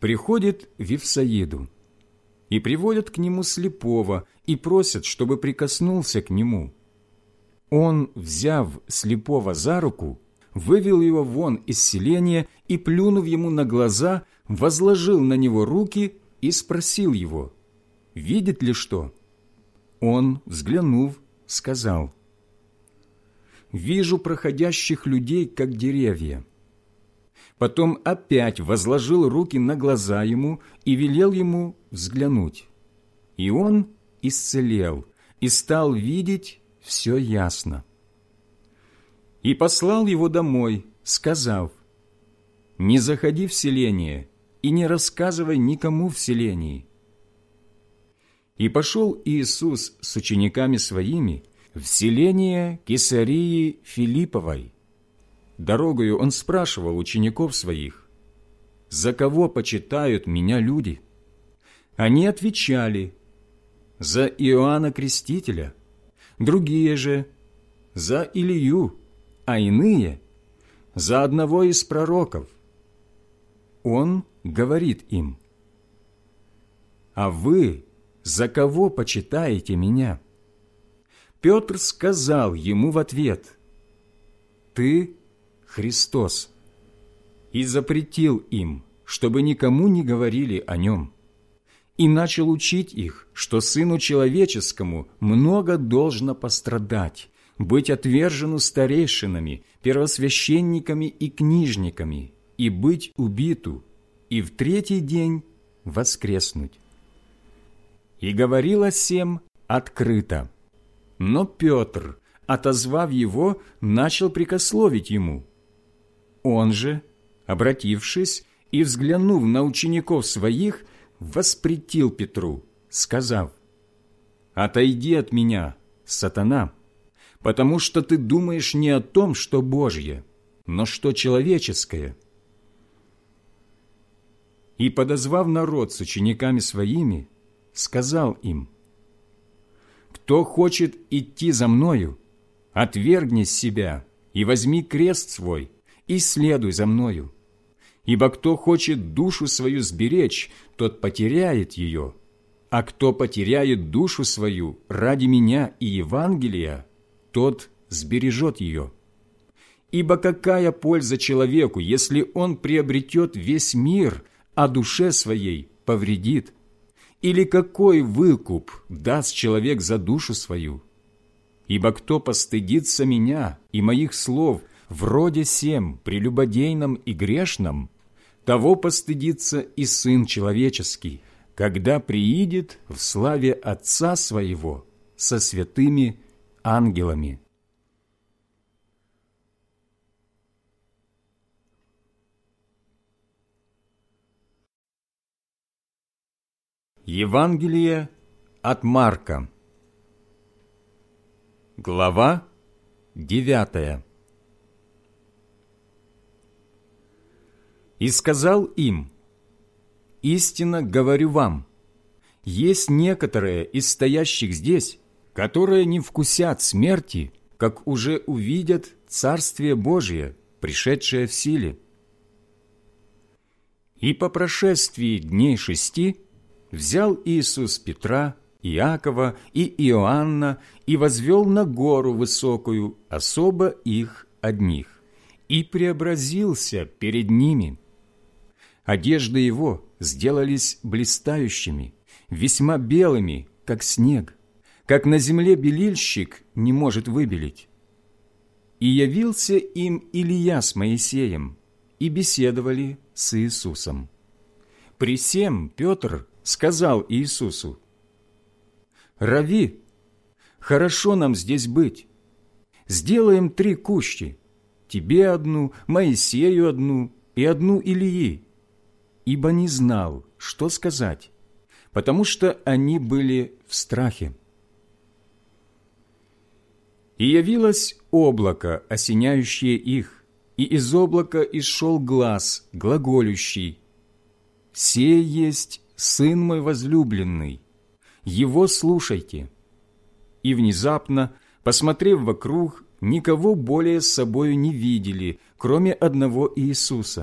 приходит в Вифсаиду, и приводят к нему слепого, и просят, чтобы прикоснулся к нему. Он, взяв слепого за руку, вывел его вон из селения и, плюнув ему на глаза, возложил на него руки и спросил его: «Видит ли что?» Он, взглянув, сказал: «Вижу проходящих людей, как деревья». Потом опять возложил руки на глаза ему и велел ему взглянуть. И он исцелел и стал видеть все ясно. И послал его домой, сказав: «Не заходи в селение и не рассказывай никому в селении». И пошел Иисус с учениками своими в селение Кесарии Филипповой. Дорогою он спрашивал учеников своих: «За кого почитают меня люди?» Они отвечали: «За Иоанна Крестителя, другие же – за Илию, а иные – за одного из пророков». Он говорит им: «А вы за кого почитаете меня?» Петр сказал ему в ответ: «Ты Христос», и запретил им, чтобы никому не говорили о нем, и начал учить их, что Сыну Человеческому много должно пострадать, быть отвержену старейшинами, первосвященниками и книжниками, и быть убиту, и в третий день воскреснуть. И говорил о сем открыто. Но Петр, отозвав его, начал прекословить ему. Он же, обратившись и взглянув на учеников своих, воспретил Петру, сказав: «Отойди от меня, сатана, потому что ты думаешь не о том, что Божье, но что человеческое». И, подозвав народ с учениками своими, сказал им: «Кто хочет идти за Мною, отвергни себя и возьми крест свой, и следуй за Мною. Ибо кто хочет душу свою сберечь, тот потеряет ее, а кто потеряет душу свою ради Меня и Евангелия, тот сбережет ее. Ибо какая польза человеку, если он приобретет весь мир, а душе своей повредит? Или какой выкуп даст человек за душу свою? Ибо кто постыдится Меня и Моих слов в роде сем прелюбодейном и грешном, того постыдится и Сын Человеческий, когда приидет в славе Отца Своего со святыми ангелами». Евангелие от Марка, глава 9. «И сказал им: истинно говорю вам, есть некоторые из стоящих здесь, которые не вкусят смерти, как уже увидят Царствие Божие, пришедшее в силе. И по прошествии дней 6 взял Иисус Петра, Иакова и Иоанна и возвел на гору высокую особо их одних, и преобразился перед ними. Одежды его сделались блистающими, весьма белыми, как снег, как на земле белильщик не может выбелить. И явился им Илия с Моисеем, и беседовали с Иисусом. При сем Петр сказал Иисусу: «Рави, хорошо нам здесь быть. Сделаем 3 кущи, тебе одну, Моисею одну и одну Илии». Ибо не знал, что сказать, потому что они были в страхе. И явилось облако, осеняющее их, и из облака исшел глас, глаголющий: «Сей есть Сын мой возлюбленный, Его слушайте». И внезапно, посмотрев вокруг, никого более с собою не видели, кроме одного Иисуса.